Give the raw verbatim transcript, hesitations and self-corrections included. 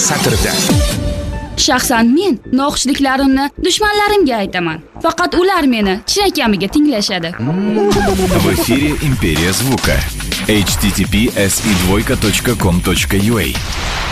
satrda. Shaxsan men noxushliklarimni dushmanlarimga aytaman. Faqat ular meni chinakamiga tinglashadi. В эфире Империя звука. эйч ти ти пи эс и двойка точка ком точка ю а